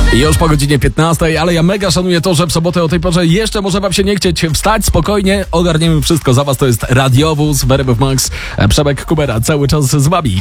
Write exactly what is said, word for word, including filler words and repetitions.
Już po godzinie piętnastej, ale ja mega szanuję to, że w sobotę o tej porze jeszcze może wam się nie chcieć wstać. Spokojnie, ogarniemy wszystko za was. To jest Radiowóz w R M F Max. Przemek Kubera cały czas z wami.